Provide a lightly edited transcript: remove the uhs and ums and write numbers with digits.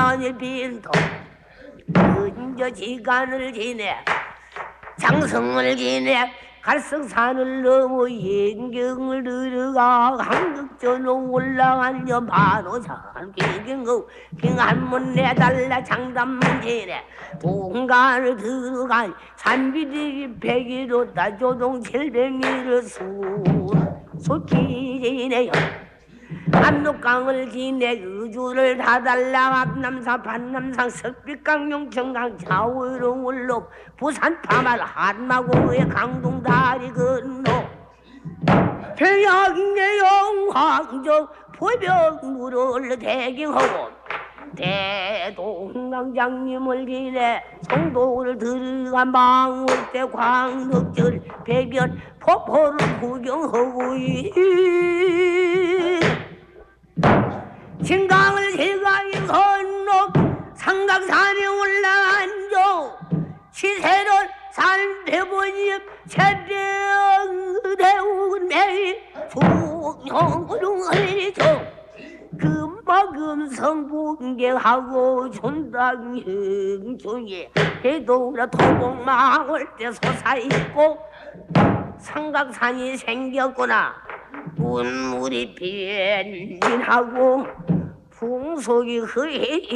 천년이 빈도 은저 지간을 지내 장성을 지내 갈성산을 넘어 연경을 들어가 한극전으로 올라앉아 바로산 기경고 경한문 내달라 장담문 지내 동간을 들어가 산비들이 백이로 따조동 700리를 속히 지내요 압록강을 지내 의주를 다달라 압남사 반남상 석빛강 용천강 좌우로 올로 부산 파말 한마고의 강동다리 건너 평양의 영황정 포병물을 대경하고 대동강장님을 지내 성도를 들어가 망월대 광덕절 백연 폭포를 구경하고 진강을 세강이 건너 상각산에 올라앉아 시세를 산대보니 채병대운 매일 중형중을 줘 금박음성 bun경하고 존당형중에 해도라 토목망을 때 솟아있고 삼각산이 생겼구나 운물이 변진하고 풍속이 흐해